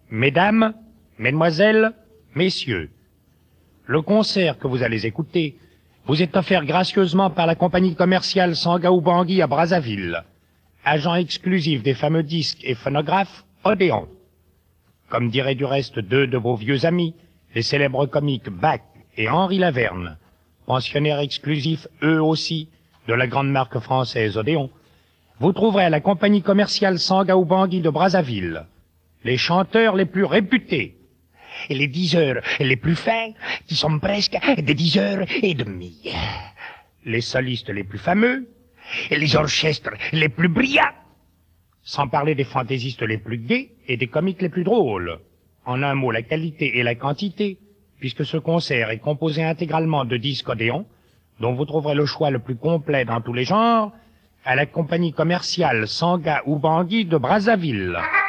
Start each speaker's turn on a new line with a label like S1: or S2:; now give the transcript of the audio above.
S1: Mesdames, Mesdemoiselles, Messieurs, le concert que vous allez écouter vous est offert gracieusement par la compagnie commerciale Sangaou Bangui à Brazzaville, agent exclusif des fameux disques et phonographes Odéon. Comme diraient du reste deux de vos vieux amis, les célèbres comiques Bach et Henri Laverne, pensionnaires exclusifs eux aussi de la grande marque française Odéon, vous trouverez à la compagnie commerciale Sangaou Bangui de Brazzaville les chanteurs les plus réputés
S2: et les diseurs les plus fins, qui sont presque des 10h30.
S1: Les solistes les plus fameux,
S2: et les orchestres les plus brillants.
S1: Sans parler des fantaisistes les plus gais et des comiques les plus drôles. En un mot, la qualité et la quantité, puisque ce concert est composé intégralement de disques Odéon, dont vous trouverez le choix le plus complet dans tous les genres, à la compagnie commerciale Sangaou Bangui de Brazzaville.